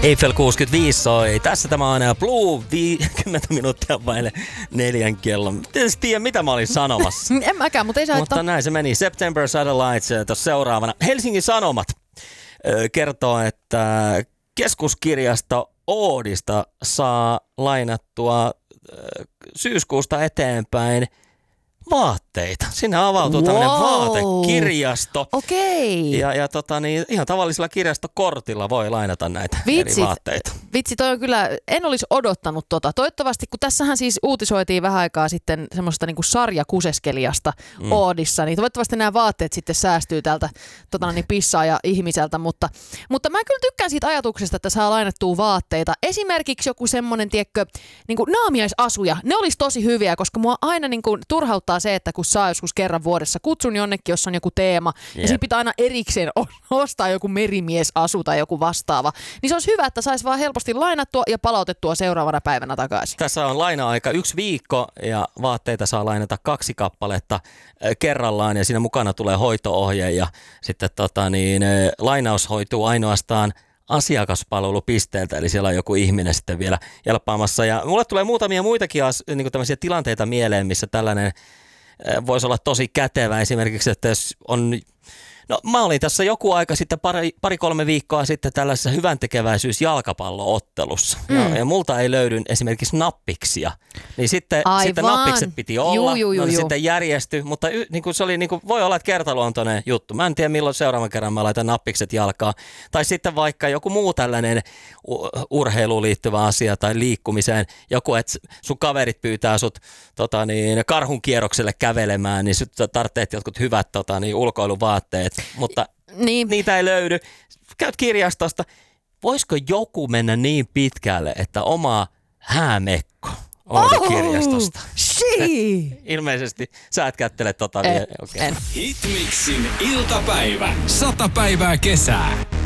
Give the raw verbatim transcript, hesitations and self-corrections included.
Eiffel kuusikymmentäviisi soi. Tässä tämä on Blue viisikymmentä minuuttia vaille neljän kellon. En tiedä, mitä mä olin sanomassa. En mäkään, mutta ei saa Mutta näin se meni. September Satellites tuossa seuraavana. Helsingin Sanomat kertoo, että keskuskirjasto Oodista saa lainattua syyskuusta eteenpäin vaatteita. Sinne avautuu wow. tämmöinen vaatekirjasto. Okei. Ja, ja tota, niin, ihan tavallisella kirjastokortilla voi lainata näitä Vitsi, eri vaatteita. Vitsi, toi on kyllä, en olisi odottanut tota. Toivottavasti, kun tässähän siis uutisoitiin vähän aikaa sitten semmoista niinku sarjakuseskelijasta mm. Oodissa, niin toivottavasti nämä vaatteet sitten säästyy tältä tota, niin pissaa ja ihmiseltä. Mutta, mutta mä kyllä tykkään siitä ajatuksesta, että saa lainattua vaatteita. Esimerkiksi joku semmoinen, tiedätkö, niinku naamiaisasuja. Ne olisi tosi hyviä, koska mua aina niinku turhauttaa se, että kun saa joskus kerran vuodessa kutsun jonnekin, jossa on joku teema, yep. ja sitten pitää aina erikseen ostaa joku merimiesasu tai joku vastaava, niin se olisi hyvä, että saisi vaan helposti lainattua ja palautettua seuraavana päivänä takaisin. Tässä on laina-aika yksi viikko ja vaatteita saa lainata kaksi kappaletta kerrallaan ja siinä mukana tulee hoito-ohje ja sitten tota niin, lainaus hoituu ainoastaan asiakaspalvelupisteeltä, eli siellä on joku ihminen sitten vielä jelppaamassa. Ja mulle tulee muutamia muitakin as, niin kuin tämmöisiä tilanteita mieleen, missä tällainen voisi olla tosi kätevä. Esimerkiksi, että jos on... No mä olin tässä joku aika sitten, pari, pari kolme viikkoa sitten tällaisessa hyväntekeväisyys-jalkapallo-ottelussa. Mm. Ja, ja multa ei löydy esimerkiksi nappiksia. Niin sitten, sitten nappikset piti olla, juu, juu, juu, no, niin sitten järjestyi, mutta y, niin kuin se oli, niin kuin, voi olla, että kertaluontoinen juttu. Mä en tiedä, milloin seuraavan kerran mä laitan nappikset jalkaan. Tai sitten vaikka joku muu tällainen urheiluun liittyvä asia tai liikkumiseen. Joku, että sun kaverit pyytää sut tota, niin, karhun kierrokselle kävelemään, niin sitten tarvitset jotkut hyvät tota, niin, ulkoiluvaatteet. Mutta niin. Niitä ei löydy. Käyt kirjastosta. Voisiko joku mennä niin pitkälle, että oma häämekko on oh, kirjastosta? Ilmeisesti sä et kättele tota en, vielä. Okay. Hitmixin iltapäivä. Sata päivää kesää.